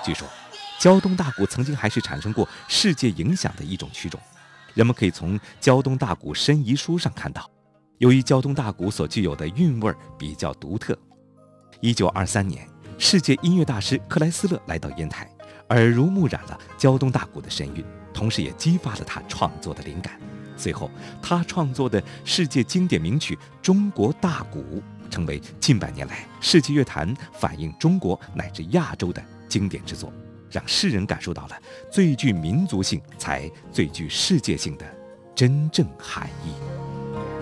据说，胶东大鼓曾经还是产生过世界影响的一种曲种。人们可以从胶东大鼓申遗书上看到，由于胶东大鼓所具有的韵味比较独特，1923年，世界音乐大师克莱斯勒来到烟台，耳濡目染了胶东大鼓的神韵，同时也激发了他创作的灵感。随后，他创作的世界经典名曲《中国大鼓》成为近百年来世界乐坛反映中国乃至亚洲的经典之作，让世人感受到了最具民族性才最具世界性的真正含义。